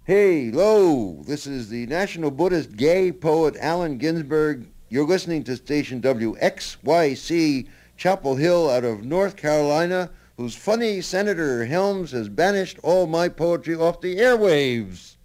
Hey, lo, this is the National Buddhist gay poet Allen Ginsberg. You're listening to station WXYC, Chapel Hill out of North Carolina, whose funny Senator Helms has banished all my poetry off the airwaves.